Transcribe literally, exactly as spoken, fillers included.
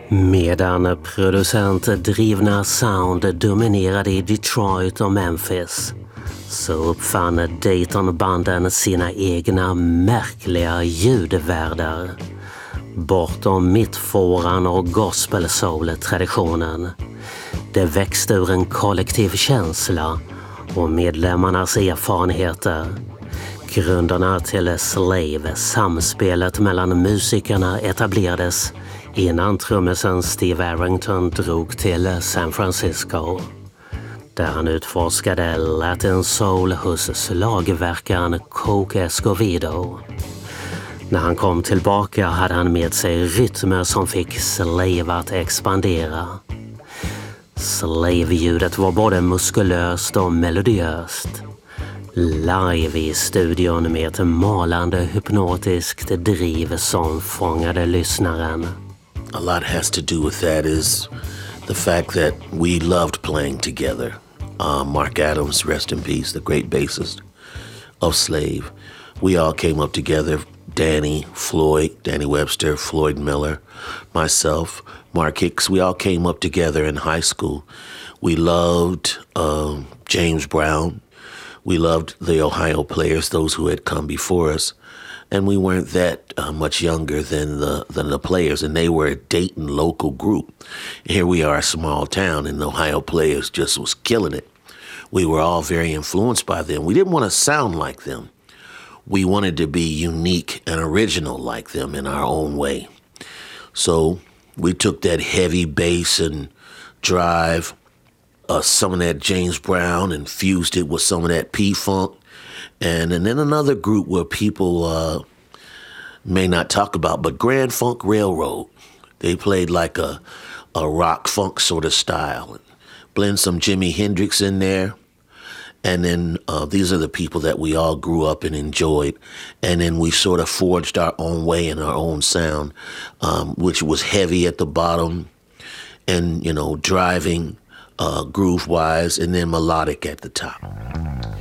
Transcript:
Medan producentdrivna sound dominerade i Detroit och Memphis så uppfann Dayton-banden sina egna märkliga ljudvärldar. Bortom mittfåran och gospel-soul-traditionen. Det växte ur en kollektiv känsla och medlemmarnas erfarenheter. Grunderna till Slave, samspelet mellan musikerna, etablerades innan trummisen Steve Arrington drog till San Francisco, där han utforskade Latin Soul hos slagverkaren Coke Escovedo. När han kom tillbaka hade han med sig rytmer som fick Slave att expandera. Slave-ljudet var både muskulöst och melodiöst. Live i studion med ett malande hypnotiskt driv som fångade lyssnaren. A lot has to do with that is the fact that we loved playing together. Uh, Mark Adams, rest in peace, the great bassist of Slave. We all came up together, Danny, Floyd, Danny Webster, Floyd Miller, myself, Mark Hicks. We all came up together in high school. We loved uh, James Brown. We loved the Ohio players, those who had come before us. And we weren't that uh, much younger than the than the players, and they were a Dayton local group. Here we are, a small town, and the Ohio players just was killing it. We were all very influenced by them. We didn't want to sound like them. We wanted to be unique and original like them in our own way. So we took that heavy bass and drive, uh, some of that James Brown, and fused it with some of that P-Funk. And, and then another group where people uh, may not talk about, but Grand Funk Railroad. They played like a, a rock funk sort of style. Blend some Jimi Hendrix in there. And then uh, these are the people that we all grew up and enjoyed. And then we sort of forged our own way and our own sound, um, which was heavy at the bottom and, you know, driving uh, groove-wise, and then melodic at the top.